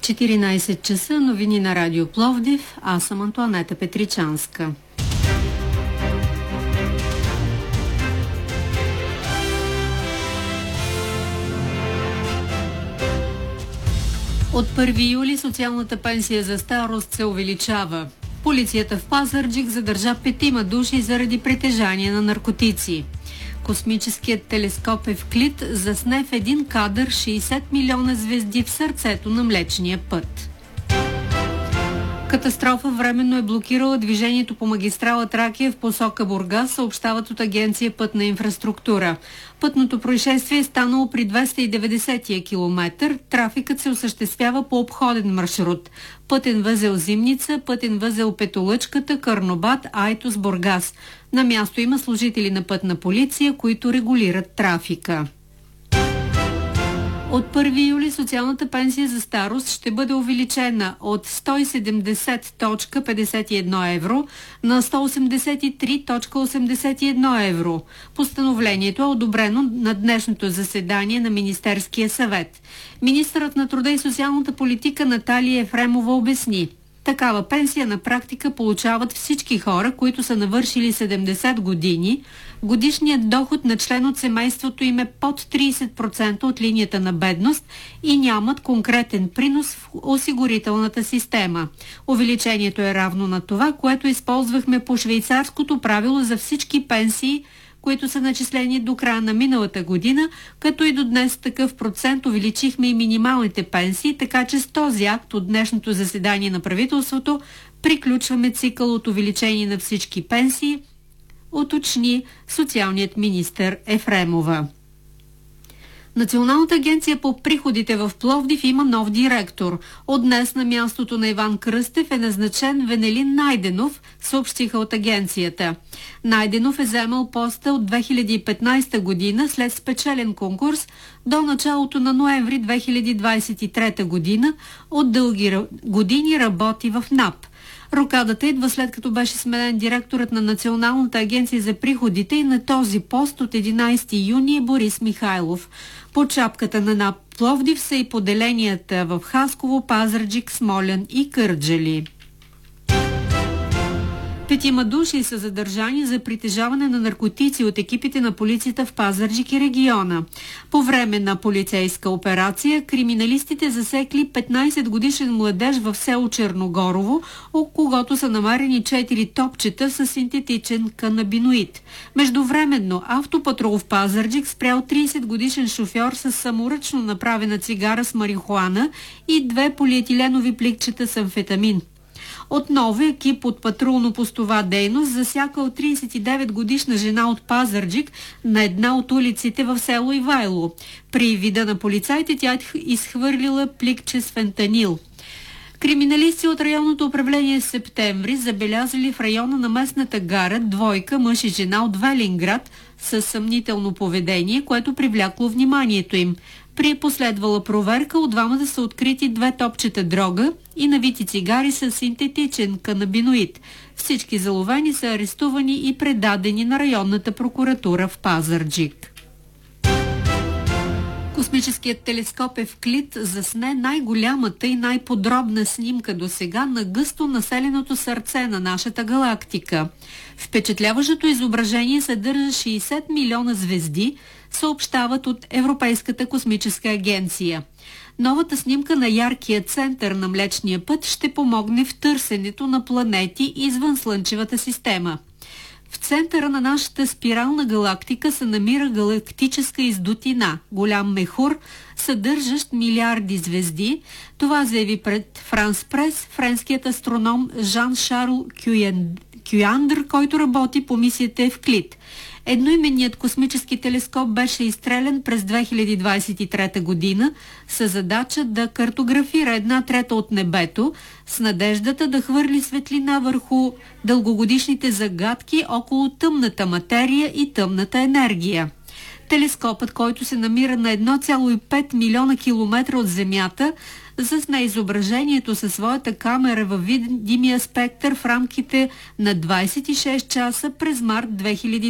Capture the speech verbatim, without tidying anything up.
четиринайсет часа, новини на Радио Пловдив. Аз съм Антоанета Петричанска. От първи юли социалната пенсия за старост се увеличава. Полицията в Пазарджик задържа петима души заради притежание на наркотици. Космическият телескоп Евклид засне в един кадър шейсет милиона звезди в сърцето на Млечния път. Катастрофа временно е блокирала движението по магистрала Тракия в посока Бургас, съобщават от агенция Пътна инфраструктура. Пътното происшествие е станало при двеста и деветдесетия километър. Трафикът се осъществява по обходен маршрут. Пътен възел Зимница, пътен възел Петолъчката, Карнобат, Айтос, Бургас. На място има служители на пътна полиция, които регулират трафика. От първи юли социалната пенсия за старост ще бъде увеличена от сто и седемдесет цяло петдесет и едно евро на сто осемдесет и три цяло осемдесет и едно евро. Постановлението е одобрено на днешното заседание на Министерския съвет. Министърът на труда и социалната политика Наталия Ефремова обясни: такава пенсия на практика получават всички хора, които са навършили седемдесет години. Годишният доход на член от семейството им е под трийсет процента от линията на бедност и нямат конкретен принос в осигурителната система. Увеличението е равно на това, което използвахме по швейцарското правило за всички пенсии, които са начислени до края на миналата година, като и до днес такъв процент увеличихме и минималните пенсии, така че с този акт от днешното заседание на правителството приключваме цикъл от увеличение на всички пенсии, уточни социалният министър Ефремова. Националната агенция по приходите в Пловдив има нов директор. От днес на мястото на Иван Кръстев е назначен Венелин Найденов, съобщиха от агенцията. Найденов е заемал поста от две хиляди и петнайсета година след спечелен конкурс до началото на ноември две хиляди двайсет и трета година. От дълги години работи в НАП. Рокадата идва след като беше сменен директорът на Националната агенция за приходите и на този пост от единайсети юни е Борис Михайлов. Под шапката на НАП Пловдив са и поделенията в Хасково, Пазарджик, Смолян и Кърджали. Петима души са задържани за притежаване на наркотици от екипите на полицията в Пазарджик и региона. По време на полицейска операция криминалистите засекли петнайсет годишен младеж в село Черногорово, около когото са намерени четири топчета с синтетичен канабиноид. Междувременно автопатрул в Пазарджик спрял трийсет годишен шофьор с саморъчно направена цигара с марихуана и две полиетиленови пликчета с амфетамин. Отново екип от патрулно-постова дейност засякал трийсет и девет годишна жена от Пазарджик на една от улиците в село Ивайло. При вида на полицайите тя изхвърлила пликче с фентанил. Криминалисти от районното управление Септември забелязали в района на местната гара двойка мъж и жена от Велинград със съмнително поведение, което привлякло вниманието им. При последвала проверка от двамата са открити две топчета дрога и навити цигари с синтетичен канабиноид. Всички заловени са арестувани и предадени на районната прокуратура в Пазарджик. Космическият телескоп Евклид засне най-голямата и най-подробна снимка досега на гъсто населеното сърце на нашата галактика. Впечатляващото изображение съдържа шейсет милиона звезди, съобщават от Европейската космическа агенция. Новата снимка на яркия център на Млечния път ще помогне в търсенето на планети извън Слънчевата система. В центъра на нашата спирална галактика се намира галактическа издутина, голям мехур, съдържащ милиарди звезди. Това заяви пред Франс Прес френският астроном Жан-Шарл Кюяндър, който работи по мисията Евклид. Едноименният космически телескоп беше изстрелян през две хиляди двайсет и трета година с задача да картографира една трета от небето с надеждата да хвърли светлина върху дългогодишните загадки около тъмната материя и тъмната енергия. Телескопът, който се намира на едно цяло и пет милиона километра от Земята, засне изображението със своята камера във видимия спектър в рамките на двайсет и шест часа през март две хиляди